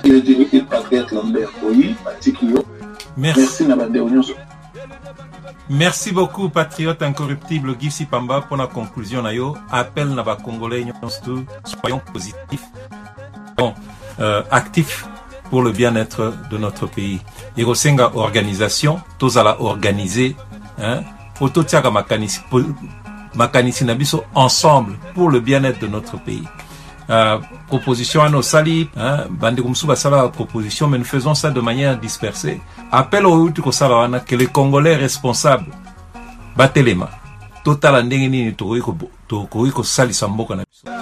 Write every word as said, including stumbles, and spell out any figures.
et patriote Lambert Oyi, Matikio. Merci Nabande Onyoso. Merci beaucoup, patriote incorruptible Gifsi Pamba, pour la conclusion. Nayo, appel Naba Congolais, soyons positifs, bon, euh, actifs pour le bien-être de notre pays. Irosenga organisation, tous à la organiser, hein, Ototiaga Makanisi, Makanisi Nabiso, ensemble pour le bien-être de notre pays. Euh, proposition à nos salis, hein, Bandikumsu Basala proposition, mais nous faisons ça de manière dispersée. Appel au Utuko Salawana que les Congolais responsables battent les mains. Total Andengini Toriko Sali Samboka Nabiso.